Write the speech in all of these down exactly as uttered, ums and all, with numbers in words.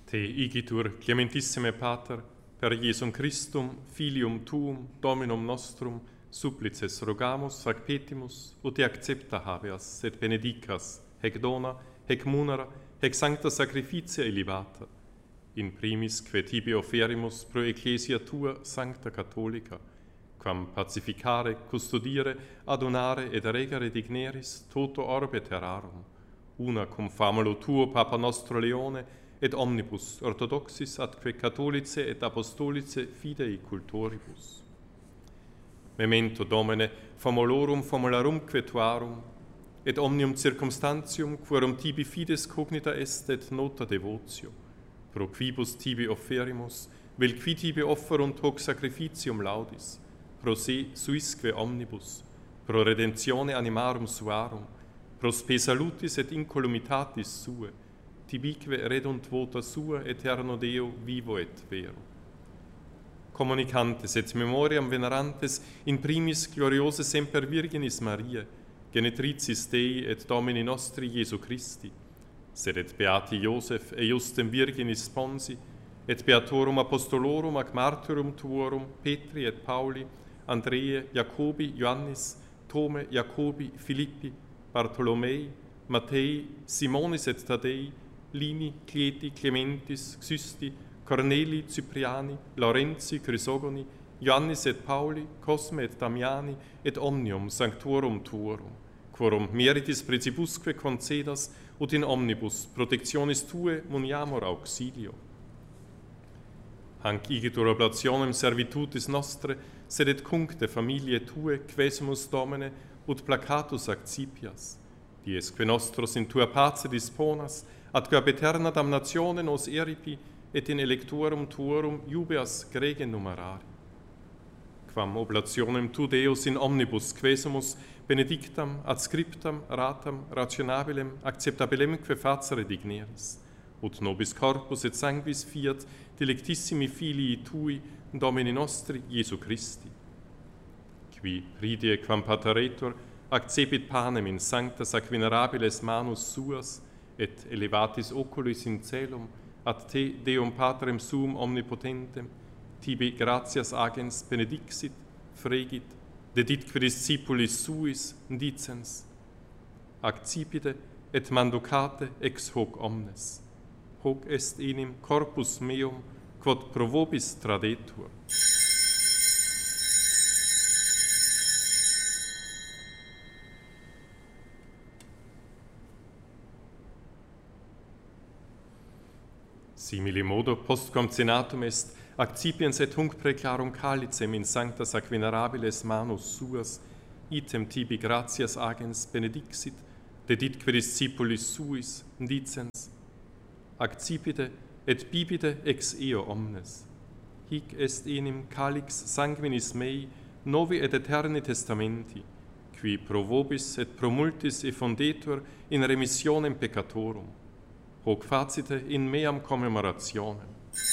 Te igitur clementissime Pater, per Iesum Christum, filium tuum, Dominum nostrum, supplices rogamus, ac petimus, ut te accepta habeas, et benedicas, hec dona, hec munera, hec sancta sacrificia elevata, in primis que tibi offerimus pro ecclesia tua sancta catholica, quam pacificare, custodire, adonare et regere digneris toto orbe terrarum, una cum famulo tuo Papa nostro Leone, et omnibus orthodoxis atque catholice et apostolice fidei cultoribus. Memento Domine, famulorum famularumque tuarum, et omnium circumstantium, quorum tibi fides cognita est et nota devotio, pro quibus tibi offerimus, vel qui tibi offerunt hoc sacrificium laudis, pro se suisque omnibus, pro redentione animarum suarum, pro spe salutis et incolumitatis sue, tibique redunt vota sua eterno Deo vivo et vero. Communicantes et memoriam venerantes in primis gloriose semper Virginis Mariae, genetricis Dei et Domini nostri Iesu Christi, sed et beati Iosef e justem Virginis Sponsi, et beatorum apostolorum ac martyrum tuorum Petri et Pauli, Andreae, Jacobi, Ioannis, Tome, Jacobi, Filippi, Bartolomei, Mattei, Simonis et Tadei, Lini, Cleti, Clementis, Xysti, Corneli, Cypriani, Laurenzi, Chrysogoni, Ioannis et Pauli, Cosme et Damiani, et omnium sanctorum tuorum, quorum meritis principusque concedas, ut in omnibus protectionis tue muniamur auxilio. Hanc igitur oblationem servitutis nostre, sed et cuncte familiae tue, quesumus Domine, ut placatus accipias, diesque nostros in tua pace disponas, atque ab eterna damnatione nos eripi, et in electorum tuorum jubeas grege numerari. Quam oblationem tu Deus in omnibus quesumus benedictam, adscriptam, ratam, rationabilem, acceptabilemque facere digneris, ut nobis corpus et sanguis fiat delectissimi filii tui, Domini nostri, Iesu Christi. Qui pridie quam pateretur, accepit panem in sanctas ac venerabiles manus suas, et elevatis oculis in celum, ad te, Deum Patrem suum omnipotentem, tibi gratias agens benedixit, fregit, deditque discipulis suis, dicens, accipite et manducate ex hoc omnes. Hoc est enim corpus meum, quod pro vobis tradetur. Simili modo, postquam cenatum est, accipiens et hunc preclarum calicem in sanctas ac venerabiles manus suas, item tibi gratias agens benedixit, deditque discipulis suis, dicens, accipite et bibite ex eo omnes. Hic est enim calix sanguinis mei, novi et eterni testamenti, qui pro vobis et pro multis effundetur in remissionem peccatorum, hoc facite in meam commemorationem.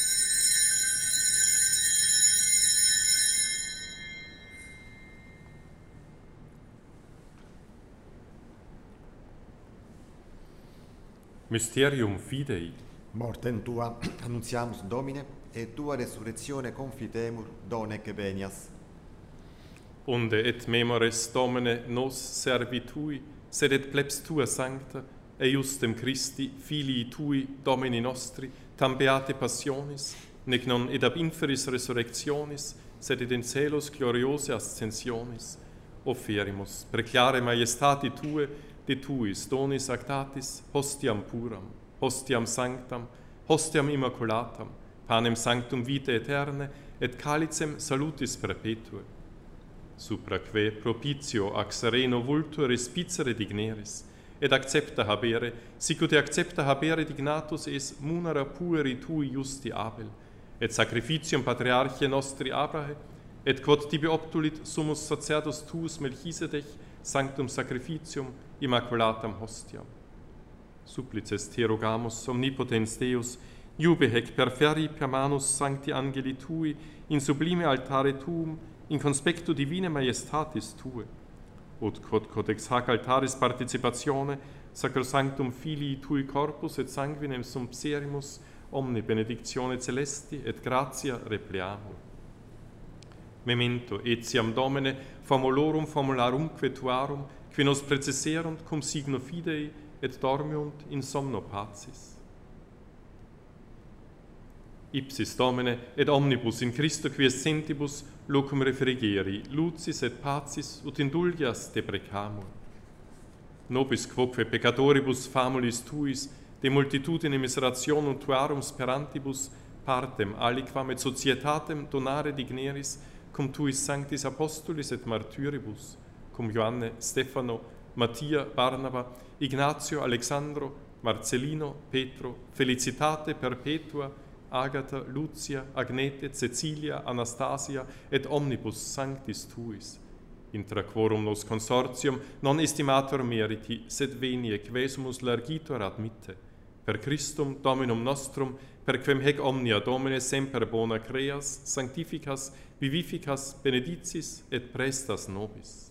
Mysterium fidei. Mortem tua annuntiamus Domine, et tua resurrectione confitemur donec venias. Unde et memores Domine nos servi tui, sed et plebs tua sancta, e justem Christi, filii tui, Domini nostri, tam beate passionis, nec non ed ab inferis resurrectionis, sed ed in celos gloriose ascensionis, offerimus, preclare maiestati tue, de tuis donis actatis, hostiam puram, hostiam sanctam, hostiam immaculatam, panem sanctum vitae eterne, et calicem salutis perpetue, supraque propitio ac sereno vultur respicere digneris, et accepta habere, sicut accepta habere dignatus es munera pueri tui justi Abel, et sacrificium patriarchae nostri Abrahe, et quod tibi obtulit summus sacerdos tuus Melchisedech, sanctum sacrificium immaculatam hostiam. Supplices te rogamus, omnipotens Deus, iube hec per ferri per manus sancti angeli tui, in sublime altare tuum, in conspectu divine majestatis tue, ut quod codex hac altaris participatione, sacrosanctum filii tui corpus et sanguinem sumpserimus, omni benedictione celesti et gratia repleamur. Memento etiam Domine famulorum formularumque tuarum, qui nos precesserunt cum signo fidei et dormiunt in somno pacis. Ipsis Domine et omnibus in Christo qui essentibus locum refrigeri, lucis et pacis ut indulgias deprecamur. Nobis quoque peccatoribus famulis tuis, de multitudine miserationum tuarum sperantibus, partem aliquam et societatem donare digneris, cum tuis sanctis apostolis et martyribus, cum Ioanne, Stefano, Mattia, Barnaba, Ignatio, Alexandro, Marcellino, Petro, Felicitate perpetua, Agata, Lucia, Agnete, Cecilia, Anastasia, et omnibus sanctis tuis, intra quorum nos consortium non estimator meriti, sed venie quesumus largitor admitte, per Christum Dominum nostrum, per quem hec omnia Domine semper bona creas, sanctificas, vivificas, benedicis et prestas nobis.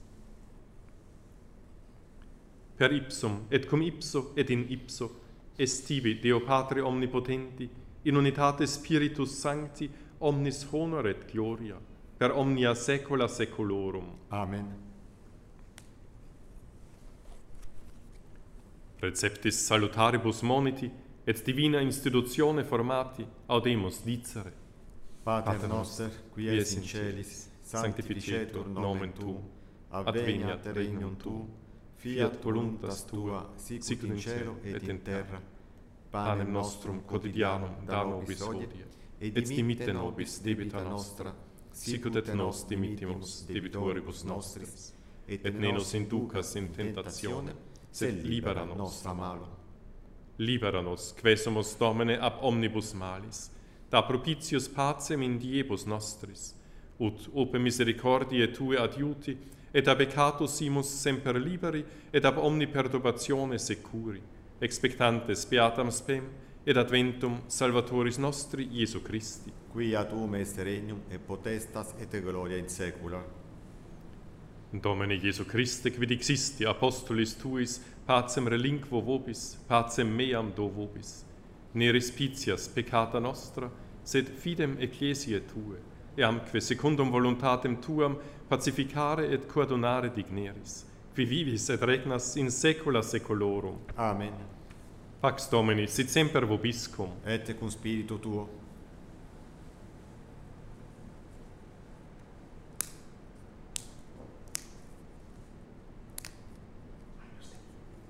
Per ipsum, et cum ipso, et in ipso, estivi Deo Patre omnipotenti, in unitate Spiritus Sancti, omnis honor et gloria, per omnia saecula saeculorum. Amen. Preceptis salutaribus moniti, et divina institutione formati, audemus dicere. Pater noster, qui es in celis, sanctificetur nomen tuum, adveniat regnum tuum, fiat voluntas tua, sicut in cielo et in terra. Panem nostrum quotidianum da nobis hodie, et dimitte nobis debita nostra, sicut et nos dimittimus debitoribus nostris, et ne nos inducas in tentatione, sed libera nos a malo. Libera nos, quesumus Domine ab omnibus malis, da propitius pacem in diebus nostris, ut ope misericordiae Tue adiuti, et ab peccatus simus semper liberi, et ab omni perturbatione securi, expectantes beatam spem, et adventum Salvatoris nostri Iesu Christi. Qui ad tuum est regnum, et potestas, et gloria in saecula. Domine Iesu Christe, quid existi apostolis Tuis, pacem relinquo vobis, pacem meam do vobis. Ne respicias peccata nostra, sed fidem ecclesiae Tue, e amque secundum voluntatem Tuam pacificare et coadunare digneris, qui vivis et regnas in saecula saeculorum. Amen. Pax Domini, sit semper vobiscum. Et cum spiritu tuo.